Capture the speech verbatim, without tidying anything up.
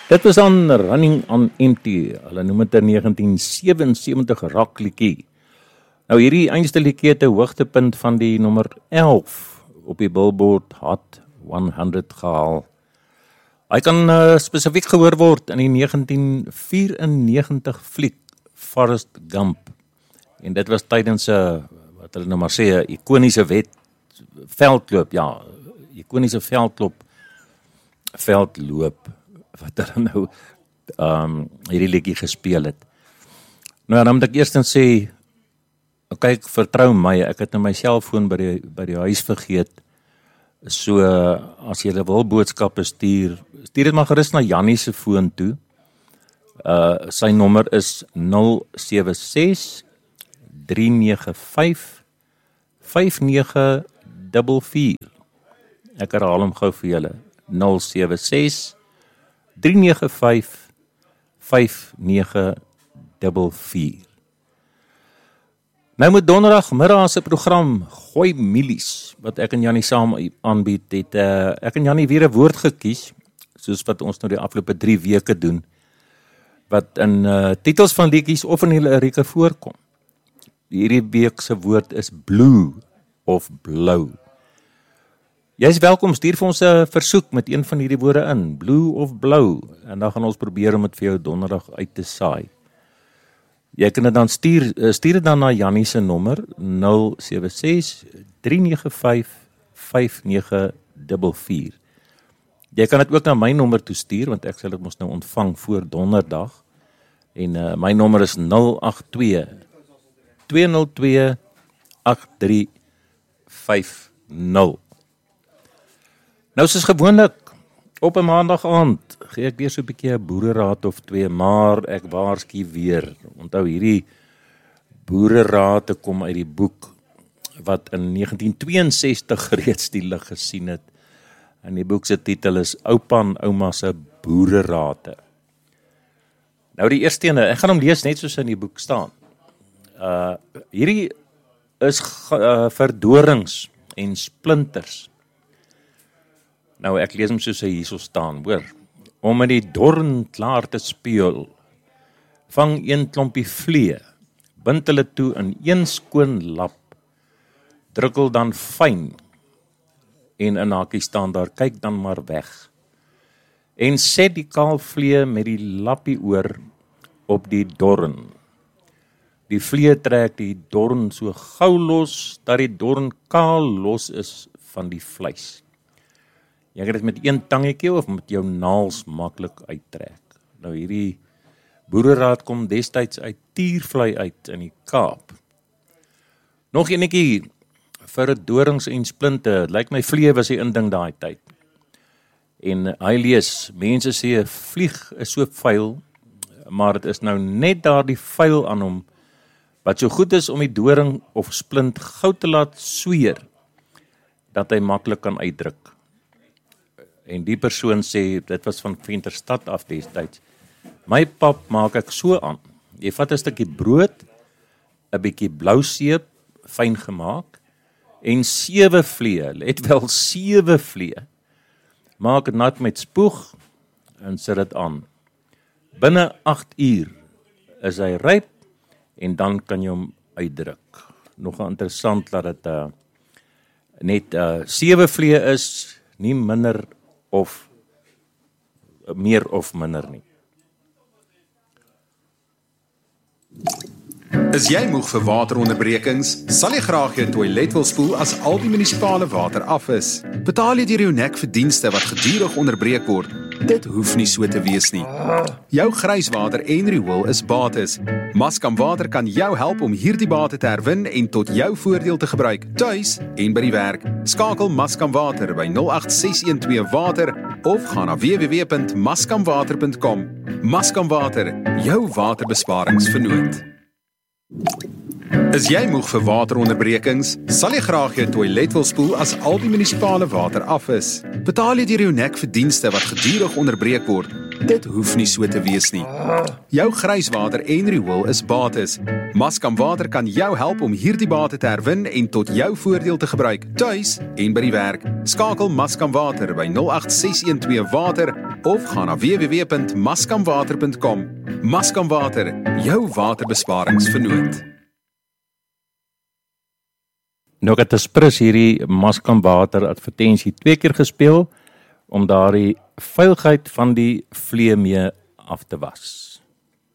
Dit was dan Running on Empty, hulle noem dit 'n negentien sewensewentig rockliedjie. Nou hierdie einste liedjie het 'n hoogtepunt van die nommer elf op die Billboard Hot honderd gehaal. Hy kan uh, spesifiek gehoor word in die negentien vyfennegentig fliek Forrest Gump. En dit was tydens 'n uh, wat hulle nou maar sê 'n ikoniese wet veldloop, ja, ikoniese veldloop veldloop wat hulle nou um, hierdie liedjie gespeel het. Nou ja, dan moet ek eerstens sê, kyk, vertrou my, ek het nou my selfoon by die, by die huis vergeet, so as jy wil boodskappe stuur, stuur dit maar gerus na Jannie se foon toe. Uh, sy nommer is nul sewe ses drie nege vyf vyf nege vier vier. Ek herhaal hom gou vir julle, nul sewe ses drie nege vyf vyf nege vier vier. Nou met donderdagmiddag se program Gooi Milies, wat ek en Jannie saam aanbied, het uh, ek en Jannie weer 'n woord gekies, soos wat ons nou die afgelope drie weke doen, wat in uh, titels van liedjies of in die lirieke voorkom. Hierdie week se woord is blue of blou. Jy is welkom, stuur vir ons 'n versoek met een van hierdie woorde in, blue of blou, en dan gaan ons probeer om dit vir jou donderdag uit te saai. Jy kan dit dan stuur, stuur dit dan na Jannie se nommer, nul sewe ses drie nege vyf vyf nege vier vier. Jy kan dit ook na my nommer toe stuur, want ek sal dit mos nou ontvang voor donderdag, en uh, my nommer is nul agt twee twee nul twee agt drie vyf nul. Nou soos gewoonlik, op 'n maandag aand, gee ek weer so 'n bietjie 'n boereraad of twee, maar ek waarsku weer. Onthou, hierdie boereraad kom uit die boek wat in negentien tweeënsestig reeds die lig gesien het. En die boek se titel is Oupa en Ouma se boererate. Nou die eerste ene, ek gaan hom lees net soos in die boek staan. Uh hierdie is uh, verdorings en splinters. Nou ek lees hom soos hy hierso staan, hoor. Om met die dorn klaar te speel, vang een klompie vlee, bind hulle toe in een skoon lap, drukkel dan fyn, en in hakie staan daar, kyk dan maar weg, en set die kaal vlee met die lappie oor op die dorn. Die vlee trek die dorn so gauw los, dat die dorn kaal los is van die vleis. Jy kan dit met een tangetjie of met jou naels maklik uittrek. Nou hierdie boereraad kom destyds uit Tiervlei uit in die Kaap. Nog enetjie vir dorings en splinte, lyk my vlee was die inding daai tyd. En hy lees, mense sê 'n vlieg is so vuil, maar dit is nou net daardie vuil aan hom, wat so goed is om die doring of splint gou te laat sweer, dat hy maklik kan uitdruk. En die persoon sê, dit was van Venterstad af destyds, my pap maak ek so aan, jy vat 'n stukkie brood, 'n bietjie blou seep, fyn gemaak, en sewe vlee, let wel sewe vlee, maak dit nat met spoeg, en sit dit aan. Binne agt uur is hy ryp, en dan kan jy hom uitdruk. Nog interessant dat dit uh, net uh, sewe vlee is, nie minder of meer of minder nie. Is jy moeg vir wateronderbrekings? Sal jy graag jou toilet wil spoel as al die munisipale water af is? Betaal jy deur jou nek vir dienste wat gedurig onderbreek word? Dit hoef nie so te wees nie. Jou grijswater en riool is bates. Maskam Water kan jou help om hierdie bate te herwin en tot jou voordeel te gebruik, tuis en by die werk. Skakel Maskam Water by nul agt ses een twee water of gaan na w w w punt maskam water punt com. Maskam Water, jou waterbesparingsvernoot. Is jy moeg vir wateronderbrekings? Sal jy graag jou toilet wil spoel as al die munisipale water af is? Betaal jy deur jou nek vir dienste wat gedurig onderbreek word? Dit hoef nie so te wees nie. Jou grijswater en riool is bates. Maskam Water kan jou help om hierdie bate te herwin en tot jou voordeel te gebruik, tuis en by die werk. Skakel Maskam Water by nul agt ses een twee water of gaan na w w w punt maskamwater punt com. Maskamwater, jou waterbesparingsvernoot. Nou ek het 'n sprus hierdie Maskamwater advertensie twee keer gespeel om daardie vuilheid van die vlee mee af te was.